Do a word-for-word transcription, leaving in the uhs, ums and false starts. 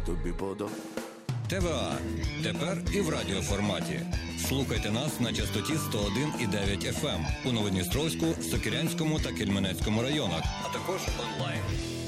тобі подав. ТВА. Тепер і в радіоформаті. Слухайте нас на частоті сто один і дев'ять еф ем у Новодністровську, Сокирянському та Кельменецькому районах, а також онлайн.